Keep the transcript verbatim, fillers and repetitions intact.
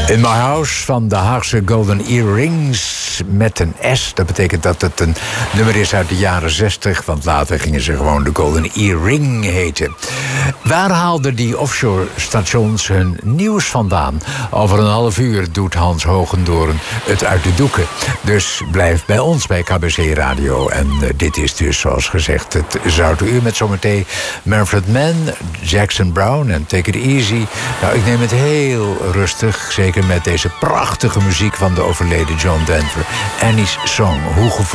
In My House van de Haagse Golden Earrings met een S. Dat betekent dat het een nummer is uit de jaren zestig, want later gingen ze gewoon de Golden Earring heten. Waar haalden die offshore stations hun nieuws vandaan? Over een half uur doet Hans Hogendoorn het uit de doeken. Dus blijf bij ons bij K B C Radio. En uh, dit is dus, zoals gezegd, het Zoute Uur met zometeen Manfred Mann, Jackson Browne en Take It Easy. Nou, ik neem het heel rustig, zeker met deze prachtige muziek van de overleden John Denver. Annie's Song, hoe gevoelig.